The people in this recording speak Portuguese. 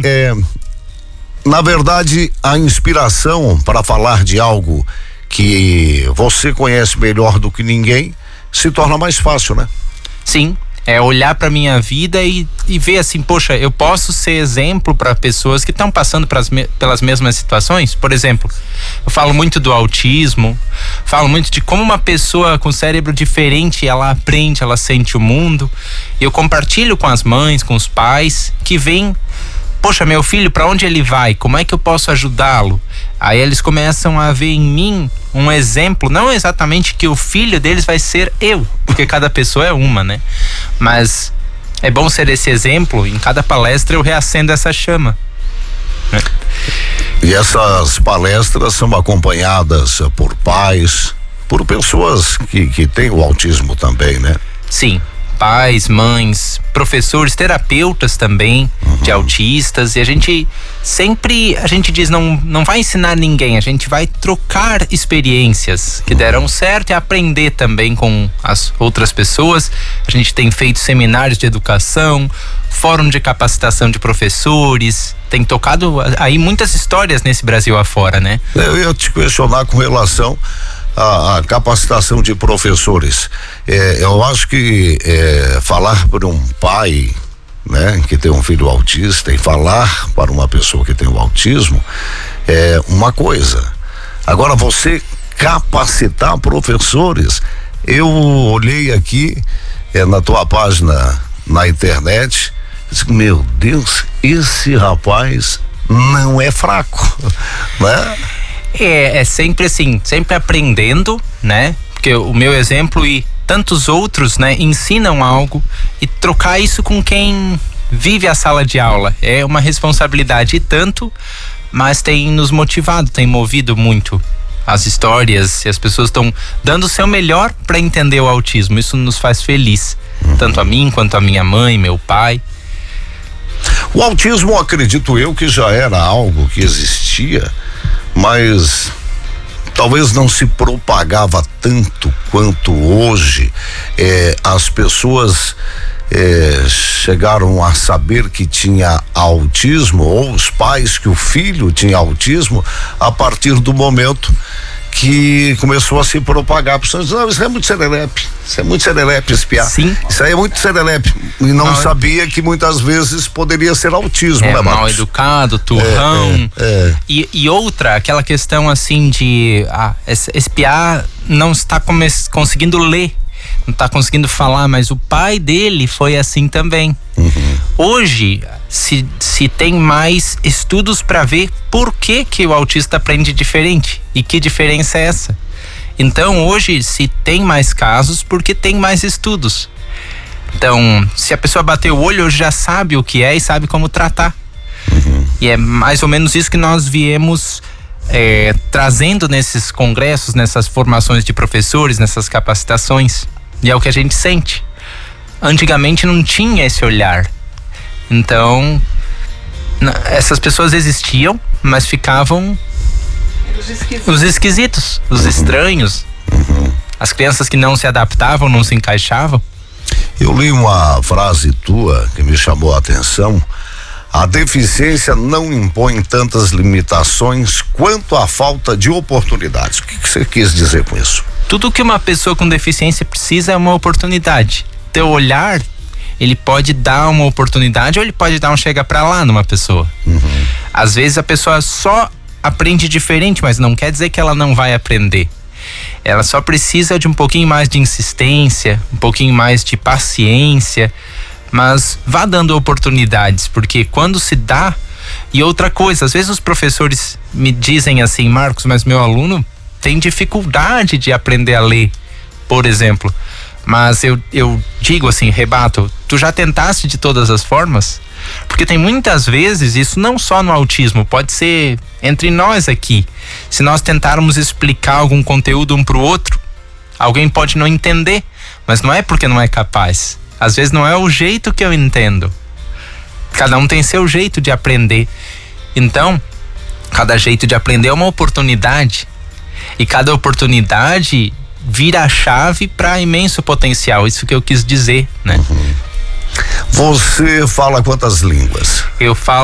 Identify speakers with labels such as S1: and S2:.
S1: na verdade, a inspiração para falar de algo que você conhece melhor do que ninguém se torna mais fácil, né?
S2: Sim. É olhar para minha vida e ver assim, poxa, eu posso ser exemplo para pessoas que estão passando pelas mesmas situações. Por exemplo, eu falo muito do autismo, falo muito de como uma pessoa com cérebro diferente, ela aprende, ela sente o mundo. Eu compartilho com as mães, com os pais que veem, poxa, meu filho, para onde ele vai? Como é que eu posso ajudá-lo? Aí eles começam a ver em mim um exemplo, não exatamente que o filho deles vai ser eu, porque cada pessoa é uma, né? Mas é bom ser esse exemplo. Em cada palestra eu reacendo essa chama, né?
S1: E essas palestras são acompanhadas por pais, por pessoas que têm o autismo também, né?
S2: Sim. Pais, mães, professores, terapeutas também, de autistas, e a gente diz, não vai ensinar ninguém, a gente vai trocar experiências que deram certo e aprender também com as outras pessoas. A gente tem feito seminários de educação, fórum de capacitação de professores, tem tocado aí muitas histórias nesse Brasil afora, né?
S1: Eu ia te questionar com relação a capacitação de professores. Eu acho que falar para um pai, né, que tem um filho autista, e falar para uma pessoa que tem o autismo é uma coisa. Agora, você capacitar professores, eu olhei aqui na tua página na internet, disse, meu Deus, esse rapaz não é fraco, né?
S2: É sempre assim, sempre aprendendo, né? Porque o meu exemplo e tantos outros, né, ensinam algo, e trocar isso com quem vive a sala de aula é uma responsabilidade e tanto, mas tem nos motivado, tem movido muito as histórias, e as pessoas estão dando o seu melhor para entender o autismo. Isso nos faz feliz, tanto a mim quanto a minha mãe, meu pai.
S1: O autismo, acredito eu, que já era algo que existia, mas talvez não se propagava tanto quanto hoje. As pessoas chegaram a saber que tinha autismo, ou os pais que o filho tinha autismo, a partir do momento que começou a se propagar. Pessoas dizem, não, isso é muito serelepe espiar.
S2: Sim.
S1: Isso aí é muito serelepe. E não sabia que muitas vezes poderia ser autismo, né, Marcos?
S2: Mal educado, turrão. E outra, aquela questão assim de espiar, não está conseguindo ler, não está conseguindo falar, mas o pai dele foi assim também. Hoje se tem mais estudos para ver por que o autista aprende diferente e que diferença é essa. Então hoje se tem mais casos porque tem mais estudos. Então, se a pessoa bater o olho, hoje já sabe o que é e sabe como tratar. E é mais ou menos isso que nós viemos trazendo nesses congressos, nessas formações de professores, nessas capacitações. E é o que a gente sente. Antigamente não tinha esse olhar. Então, essas pessoas existiam, mas ficavam os esquisitos, os estranhos. As crianças que não se adaptavam, não se encaixavam.
S1: Eu li uma frase tua que me chamou a atenção. A deficiência não impõe tantas limitações quanto a falta de oportunidades. O que você quis dizer com isso?
S2: Tudo que uma pessoa com deficiência precisa é uma oportunidade. Teu olhar, ele pode dar uma oportunidade ou ele pode dar um chega pra lá numa pessoa. Às vezes a pessoa só aprende diferente, mas não quer dizer que ela não vai aprender. Ela só precisa de um pouquinho mais de insistência, um pouquinho mais de paciência, mas vá dando oportunidades, porque quando se dá. E outra coisa, às vezes os professores me dizem assim, Marcos, mas meu aluno tem dificuldade de aprender a ler, por exemplo. Mas eu digo assim, rebato, tu já tentaste de todas as formas? Porque tem muitas vezes, isso não só no autismo, pode ser entre nós aqui. Se nós tentarmos explicar algum conteúdo um pro outro, alguém pode não entender, mas não é porque não é capaz. Às vezes não é o jeito que eu entendo. Cada um tem seu jeito de aprender. Então, cada jeito de aprender é uma oportunidade. E cada oportunidade vira a chave para imenso potencial. Isso que eu quis dizer, né?
S1: Você fala quantas línguas?
S2: Eu falo